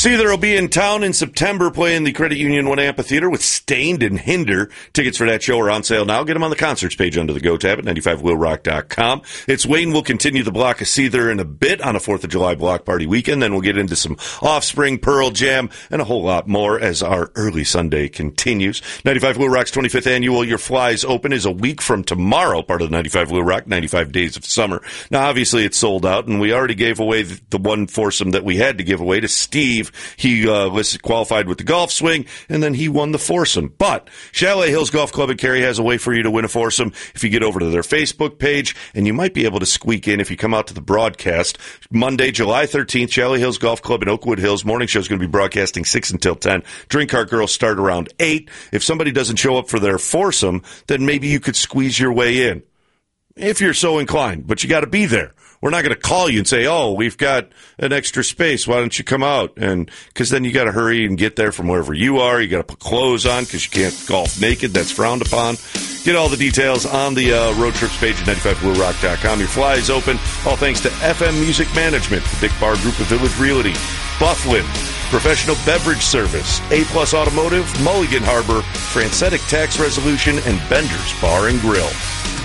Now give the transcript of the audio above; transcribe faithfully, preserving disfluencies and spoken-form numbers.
Seether will be in town in September playing the Credit Union One Amphitheater with Stained and Hinder. Tickets for that show are on sale now. Get them on the concerts page under the Go tab at ninety-five will rock dot com. It's Wayne will continue the block of Seether in a bit on a fourth of July block party weekend. Then we'll get into some Offspring, Pearl Jam, and a whole lot more as our early Sunday continues. ninety-five Will Rock's twenty-fifth annual Your Flies Open is a week from tomorrow, part of the ninety-five Will Rock, ninety-five Days of Summer. Now, obviously, it's sold out, and we already gave away the, the one foursome that we had to give away to Steve. He uh, was qualified with the golf swing, and then he won the foursome. But Chalet Hills Golf Club in Cary has a way for you to win a foursome if you get over to their Facebook page, and you might be able to squeak in if you come out to the broadcast. Monday, July thirteenth, Chalet Hills Golf Club in Oakwood Hills. Morning show is going to be broadcasting six until ten. Drink Cart Girls start around eight. If somebody doesn't show up for their foursome, then maybe you could squeeze your way in, if you're so inclined. But you got to be there. We're not going to call you and say, oh, we've got an extra space. Why don't you come out? And because then you got to hurry and get there from wherever you are. You got to put clothes on because you can't golf naked. That's frowned upon. Get all the details on the uh, road trips page at ninety-five will rock dot com. Your fly is open. All thanks to F M Music Management, the Dick Barr Group of Village Realty, Bufflin, Professional Beverage Service, A-Plus Automotive, Mulligan Harbor, Francetic Tax Resolution, and Bender's Bar and Grill.